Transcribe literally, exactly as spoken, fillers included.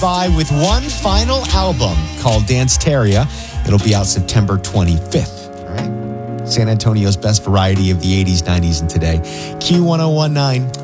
by with one final album called Danceteria. It'll be out September twenty-fifth. All right. San Antonio's best variety of the eighties, nineties, and today. Q ten nineteen.